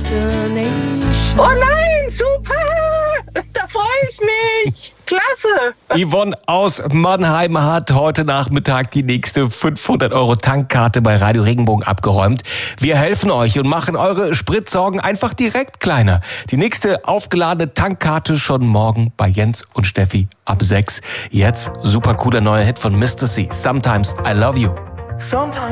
Oh nein, super! Da freue ich mich. Klasse. Yvonne aus Mannheim hat heute Nachmittag die nächste 500 € Tankkarte bei Radio Regenbogen abgeräumt. Wir helfen euch und machen eure Spritsorgen einfach direkt kleiner. Die nächste aufgeladene Tankkarte schon morgen bei Jens und Steffi ab 6. Jetzt super cooler neuer Hit von Mr. C. Sometimes I Love You.